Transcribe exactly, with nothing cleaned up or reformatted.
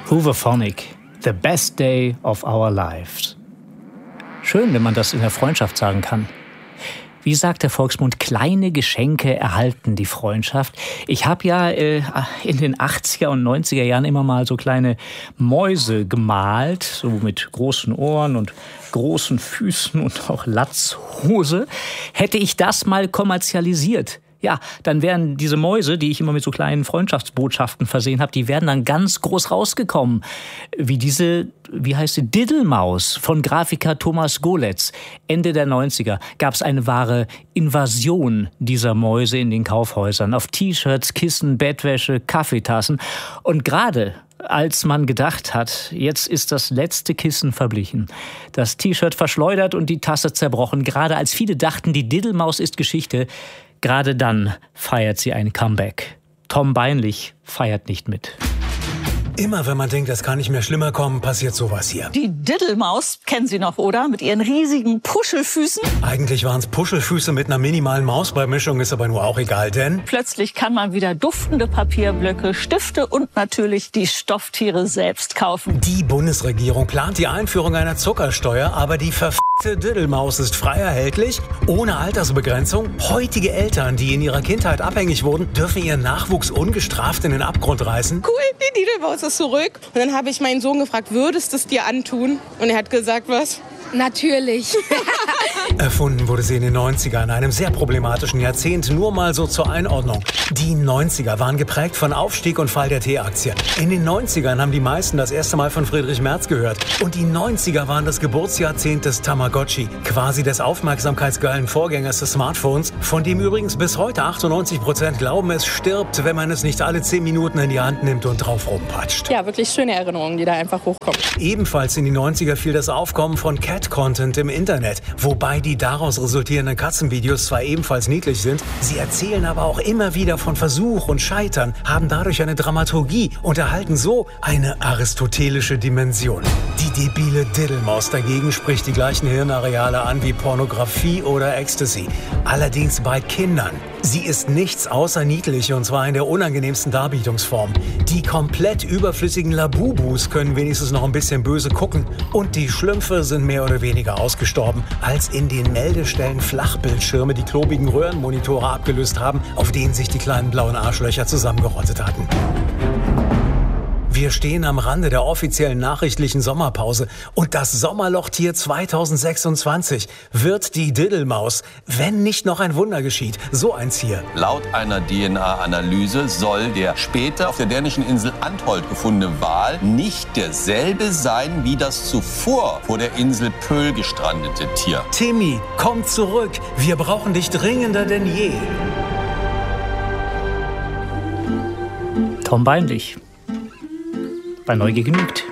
Hooverphonic, the best day of our lives. Schön, wenn man das in der Freundschaft sagen kann. Wie sagt der Volksmund, kleine Geschenke erhalten die Freundschaft. Ich habe ja äh, in den achtziger und neunziger Jahren immer mal so kleine Mäuse gemalt, so mit großen Ohren und großen Füßen und auch Latzhose. Hätte ich das mal kommerzialisiert, ja, dann wären diese Mäuse, die ich immer mit so kleinen Freundschaftsbotschaften versehen habe, die wären dann ganz groß rausgekommen. Wie diese, wie heißt sie, Diddlemaus von Grafiker Thomas Goletz. Ende der neunziger gab es eine wahre Invasion dieser Mäuse in den Kaufhäusern. Auf T-Shirts, Kissen, Bettwäsche, Kaffeetassen. Und gerade als man gedacht hat, jetzt ist das letzte Kissen verblichen, das T-Shirt verschleudert und die Tasse zerbrochen, gerade als viele dachten, die Diddlemaus ist Geschichte, gerade dann feiert sie ein Comeback. Tom Beinlich feiert nicht mit. Immer wenn man denkt, das kann nicht mehr schlimmer kommen, passiert sowas hier. Die Diddlemaus kennen Sie noch, oder? Mit ihren riesigen Puschelfüßen. Eigentlich waren es Puschelfüße mit einer minimalen Mausbeimischung, ist aber nur auch egal, denn Plötzlich kann man wieder duftende Papierblöcke, Stifte und natürlich die Stofftiere selbst kaufen. die Bundesregierung plant die Einführung einer Zuckersteuer, aber die verfickte Diddlemaus ist frei erhältlich, ohne Altersbegrenzung. Heutige Eltern, die in ihrer Kindheit abhängig wurden, dürfen ihren Nachwuchs ungestraft in den Abgrund reißen. Cool, die Diddlemaus ist zurück. Und dann habe ich meinen Sohn gefragt, würdest du es dir antun? Und er hat gesagt, was? Natürlich. Erfunden wurde sie in den neunzigern, einem sehr problematischen Jahrzehnt, nur mal so zur Einordnung. Die neunziger waren geprägt von Aufstieg und Fall der T-Aktie. In den neunzigern haben die meisten das erste Mal von Friedrich Merz gehört. Und die neunziger waren das Geburtsjahrzehnt des Tamagotchi, quasi des aufmerksamkeitsgeilen Vorgängers des Smartphones, von dem übrigens bis heute achtundneunzig Prozent glauben, es stirbt, wenn man es nicht alle zehn Minuten in die Hand nimmt und drauf rumpatscht. Ja, wirklich schöne Erinnerungen, die da einfach hochkommen. Ebenfalls in die neunziger fiel das Aufkommen von Cat-Content im Internet, wobei die daraus resultierenden Katzenvideos zwar ebenfalls niedlich sind, sie erzählen aber auch immer wieder von Versuch und Scheitern, haben dadurch eine Dramaturgie und erhalten so eine aristotelische Dimension. Die debile Diddlemaus dagegen spricht die gleichen Hirnareale an wie Pornografie oder Ecstasy, allerdings bei Kindern. Sie ist nichts außer niedlich, und zwar in der unangenehmsten Darbietungsform. Die komplett überflüssigen Labubus können wenigstens noch ein bisschen böse gucken. Und die Schlümpfe sind mehr oder weniger ausgestorben, als in den Meldestellen Flachbildschirme die klobigen Röhrenmonitore abgelöst haben, auf denen sich die kleinen blauen Arschlöcher zusammengerottet hatten. Wir stehen am Rande der offiziellen nachrichtlichen Sommerpause und das Sommerlochtier zweitausendsechsundzwanzig wird die Diddlemaus, wenn nicht noch ein Wunder geschieht. So eins hier. Laut einer D N A-Analyse soll der später auf der dänischen Insel Antholt gefundene Wal nicht derselbe sein wie das zuvor vor der Insel Pöhl gestrandete Tier. Timmy, komm zurück. Wir brauchen dich dringender denn je. Tom Beinlich. Bei Neugier genügt.